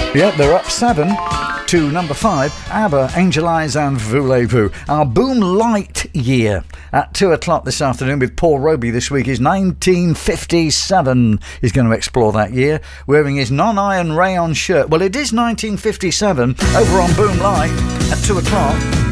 Yeah, they're up 7 to number 5. ABBA, Angel Eyes and Voulez-Vous. Our Boom Light year at 2 o'clock this afternoon with Paul Roby this week is 1957. He's going to explore that year wearing his non-iron rayon shirt. Well, it is 1957 over on Boom Light at 2 o'clock.